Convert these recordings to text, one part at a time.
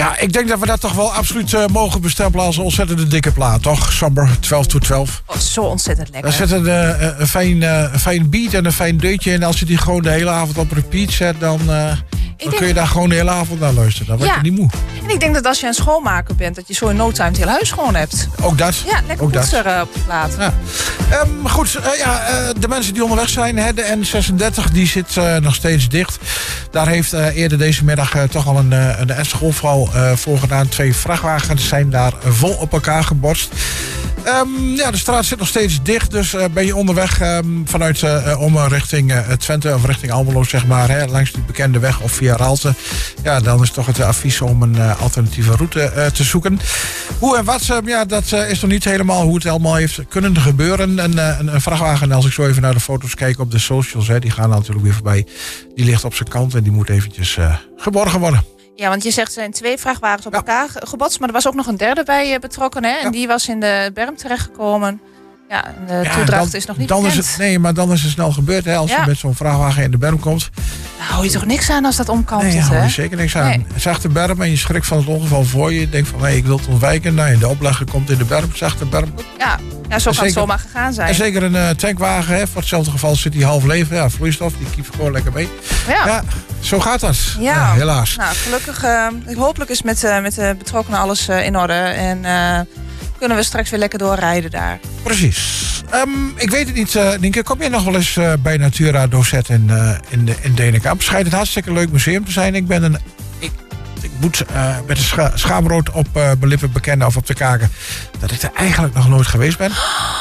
Ja, ik denk dat we dat toch wel absoluut mogen bestempelen als een ontzettende dikke plaat, toch? Somber 12 to 12. Oh, zo ontzettend lekker. Daar zit een fijn beat en een fijn deutje in. Als je die gewoon de hele avond op repeat zet, dan kun je daar gewoon de hele avond naar luisteren. Dan word je niet moe. En ik denk dat als je een schoonmaker bent, dat je zo in no time het hele huis schoon hebt. Ook dat. Ja, lekker poetser op de plaat. Ja. Goed, de mensen die onderweg zijn, hè, de N36, die zit nog steeds dicht. Daar heeft eerder deze middag toch al een ernstige ongeval voorgedaan. 2 vrachtwagens zijn daar vol op elkaar gebotst. De straat zit nog steeds dicht, dus ben je onderweg vanuit richting Twente of richting Almelo, zeg maar, hè, langs die bekende weg of via Raalte. Ja, dan is toch het advies om een alternatieve route te zoeken. Hoe en wat, dat is nog niet helemaal hoe het allemaal heeft kunnen gebeuren. Een vrachtwagen, als ik zo even naar de foto's kijk op de socials, hè, die gaan natuurlijk weer voorbij. Die ligt op zijn kant en die moet eventjes geborgen worden. Ja, want je zegt er zijn 2 vrachtwagens op elkaar gebotst, maar er was ook nog een derde bij betrokken, hè? En die was in de berm terechtgekomen. Ja, en de toedracht is nog niet bekend. Maar dan is het snel gebeurd, hè, als je met zo'n vrachtwagen in de berm komt. Daar hou je toch niks aan als dat omkantelt, hè? Nee, daar hou je zeker niks aan. Nee. Zag de berm en je schrikt van het ongeval voor je. Je denkt van, ik wil het ontwijken. Nou, de oplegger komt in de berm, zag de berm. Ja, zo kan het zomaar gegaan zijn. En zeker een tankwagen, hè, voor hetzelfde geval zit die half leeg. Ja, vloeistof, die kiept gewoon lekker mee. Ja, zo gaat dat. Ja, helaas. Nou, gelukkig, hopelijk is met de betrokkenen alles in orde. En kunnen we straks weer lekker doorrijden daar. Precies. Ik weet het niet, Nienke, kom jij nog wel eens bij Natura Dozet in Denenkamp? Schijnt het hartstikke leuk museum te zijn. Ik moet met een schaamrood op mijn lippen bekennen of op de kaken dat ik er eigenlijk nog nooit geweest ben.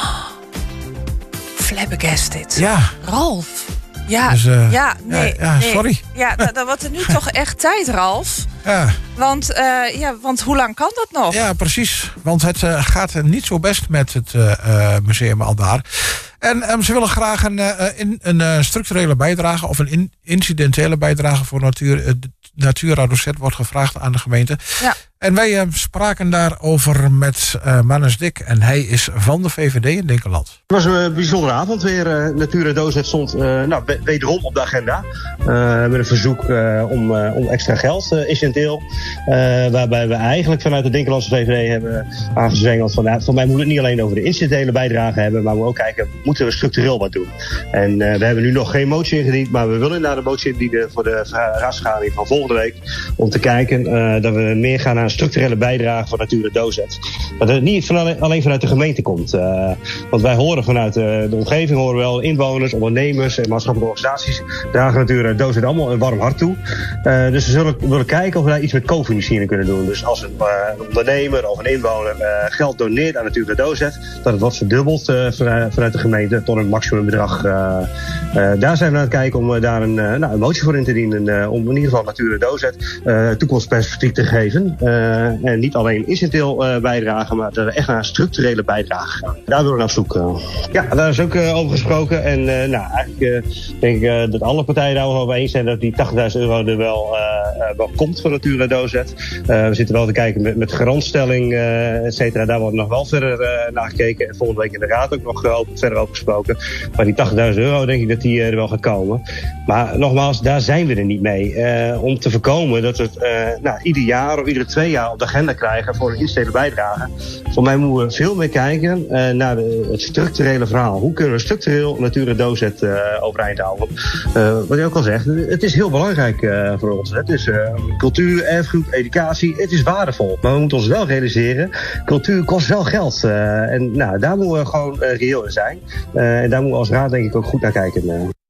Flabbergasted. Ja. Ralf. Ja, dus, nee. Sorry. Ja, dan wordt er nu toch echt tijd, Ralf. Ja. Want hoe lang kan dat nog? Ja, precies. Want het gaat niet zo best met het museum al daar. En ze willen graag een structurele bijdrage of een incidentele bijdrage voor Natura Dozet wordt gevraagd aan de gemeente. Ja. En wij spraken daarover met Mannes Dik. En hij is van de VVD in Dinkeland. Het was een bijzondere avond weer. Natura Dozet stond wederom op de agenda. Met een verzoek om extra geld, essentieel. Waarbij we eigenlijk vanuit de Dinkelandse VVD hebben aangezwengeld van mij moet het niet alleen over de incidentele bijdrage hebben, maar we ook kijken, moeten we structureel wat doen? En we hebben nu nog geen motie ingediend, maar we willen inderdaad een motie indienen voor de raadsvergadering van volgende week. Om te kijken dat we meer gaan naar een structurele bijdrage van Natura Dozet. Dat het niet alleen vanuit de gemeente komt. Want wij horen vanuit de omgeving, horen wel inwoners, ondernemers en maatschappelijke organisaties dragen Natura Dozet allemaal een warm hart toe. Dus we willen kijken of we daar iets met co-financiering kunnen doen. Dus als een ondernemer of een inwoner geld doneert aan Natura Dozet, dat het wordt verdubbeld vanuit de gemeente tot een maximumbedrag. Daar zijn we aan het kijken om daar een motie voor in te dienen. Om in ieder geval Natura Dozet toekomstperspectief te geven. En niet alleen incidenteel bijdragen, maar dat we echt naar een structurele bijdrage gaan. Daar willen we naar zoeken. Ja, daar is ook over gesproken. En eigenlijk denk ik dat alle partijen daar wel over eens zijn dat die €80.000 er wel komt voor Natura Dozet. We zitten wel te kijken met garantstelling, et cetera. Daar wordt nog wel verder naar gekeken. En volgende week in de raad ook nog verder over gesproken. Maar die €80.000 denk ik dat die er wel gaat komen. Maar nogmaals, daar zijn we er niet mee. Om te voorkomen dat we het ieder jaar of iedere 2 jaar op de agenda krijgen voor een incidentele bijdrage. Voor mij moeten we veel meer kijken naar het structurele verhaal. Hoe kunnen we structureel Natura Dozet overeind houden? Wat je ook al zegt, het is heel belangrijk voor ons. Het is cultuur, erfgoed, educatie. Het is waardevol. Maar we moeten ons wel realiseren, cultuur kost wel geld. En daar moeten we gewoon reëel in zijn. En daar moeten we als raad denk ik ook goed naar kijken.